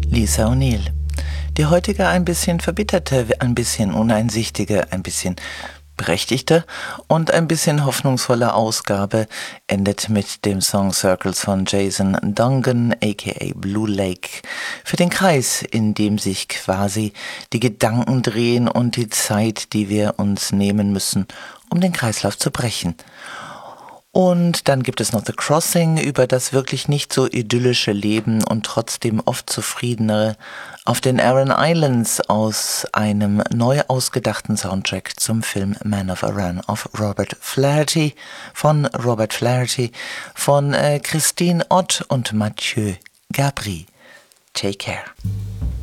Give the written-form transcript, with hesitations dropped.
Lisa O'Neill. Die heutige ein bisschen verbitterte, ein bisschen uneinsichtige, ein bisschen berechtigte und ein bisschen hoffnungsvolle Ausgabe endet mit dem Song Circles von Jason Dungan aka Blue Lake für den Kreis, in dem sich quasi die Gedanken drehen und die Zeit, die wir uns nehmen müssen, um den Kreislauf zu brechen. Und dann gibt es noch The Crossing über das wirklich nicht so idyllische Leben und trotzdem oft zufriedenere auf den Aran Islands aus einem neu ausgedachten Soundtrack zum Film Man of Aran von Robert Flaherty, von Christine Ott und Mathieu Gabry. Take care.